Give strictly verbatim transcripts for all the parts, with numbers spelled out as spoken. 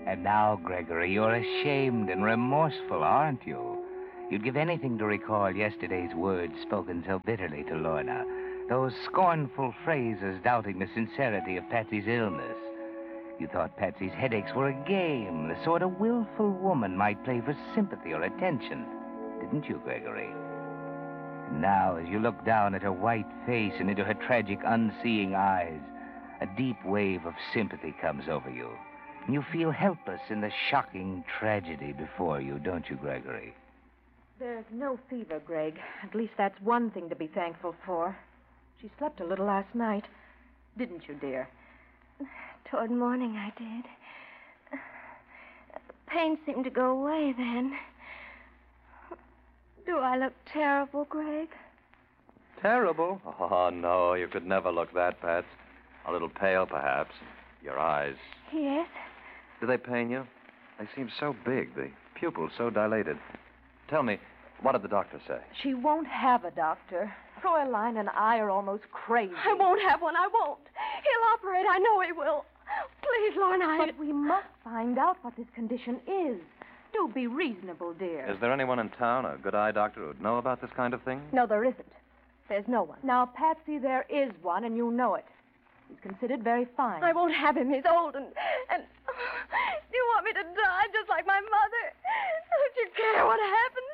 And now, Gregory, you're ashamed and remorseful, aren't you? You'd give anything to recall yesterday's words spoken so bitterly to Lorna. Those scornful phrases doubting the sincerity of Patsy's illness. You thought Patsy's headaches were a game, the sort a willful woman might play for sympathy or attention. Didn't you, Gregory? And now, as you look down at her white face and into her tragic, unseeing eyes, a deep wave of sympathy comes over you. And you feel helpless in the shocking tragedy before you, don't you, Gregory? There's no fever, Greg. At least that's one thing to be thankful for. She slept a little last night. Didn't you, dear? Toward morning, I did. The pain seemed to go away then. Do I look terrible, Greg? Terrible? Oh, no, you could never look that, Pat. A little pale, perhaps. Your eyes. Yes? Do they pain you? They seem so big, the pupils so dilated. Tell me, what did the doctor say? She won't have a doctor. Fräulein and I are almost crazy. I won't have one, I won't. He'll operate, I know he will. Please, Lorna, I... But we must find out what this condition is. Do be reasonable, dear. Is there anyone in town, a good eye doctor, who'd know about this kind of thing? No, there isn't. There's no one. Now, Patsy, there is one, and you know it. He's considered very fine. I won't have him. He's old and... and... Do you want me to die just like my mother? Don't you care what happens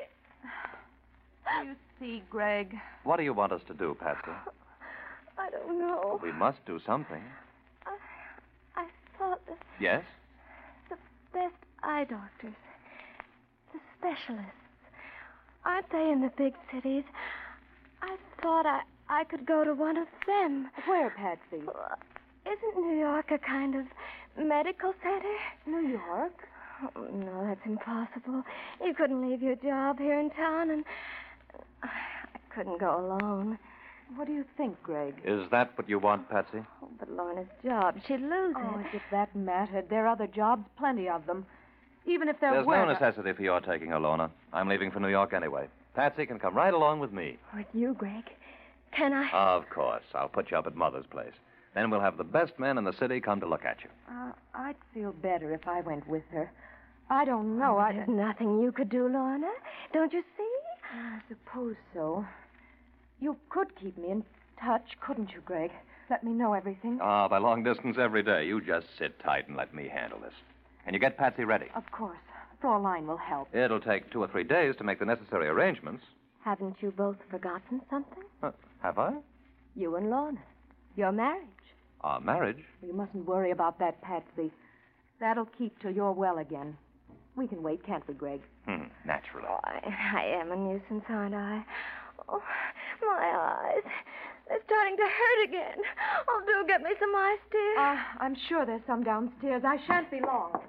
to me? You see, Greg... What do you want us to do, Patsy? I don't know. We must do something. I, I thought that... Yes? The best eye doctors, the specialists, aren't they in the big cities? I thought I, I could go to one of them. Where, Patsy? Well, isn't New York a kind of medical center? New York? Oh, no, that's impossible. You couldn't leave your job here in town, and I couldn't go alone. What do you think, Greg? Is that what you want, Patsy? Oh, but Lorna's job, she'd lose Oh, it. as if that mattered. There are other jobs, plenty of them. Even if there There's were... no necessity for your taking her, Lorna. I'm leaving for New York anyway. Patsy can come right along with me. With you, Greg? Can I? Of course. I'll put you up at Mother's place. Then we'll have the best men in the city come to look at you. Uh, I'd feel better if I went with her. I don't know. Oh, I... There's nothing you could do, Lorna. Don't you see? I suppose so. You could keep me in touch, couldn't you, Greg? Let me know everything. Ah, by long distance every day. You just sit tight and let me handle this. Can you get Patsy ready? Of course. Fräulein will help. It'll take two or three days to make the necessary arrangements. Haven't you both forgotten something? Uh, have I? You and Lorna. Your marriage. Our marriage? You mustn't worry about that, Patsy. That'll keep till you're well again. We can wait, can't we, Greg? Hmm, naturally. Oh, I, I am a nuisance, aren't I? Oh, my eyes. They're starting to hurt again. Oh, do get me some ice, dear. Uh, I'm sure there's some downstairs. I shan't be long.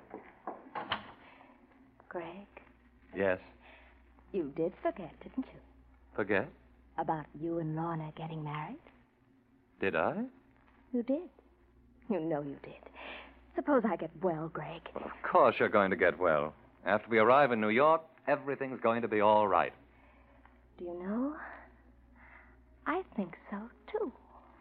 Greg, Yes. you did forget, didn't you? Forget? About you and Lorna getting married? Did I? You did. You know you did. Suppose I get well, Greg. Well, of course you're going to get well. After we arrive in New York, everything's going to be all right. Do you know? I think so, too.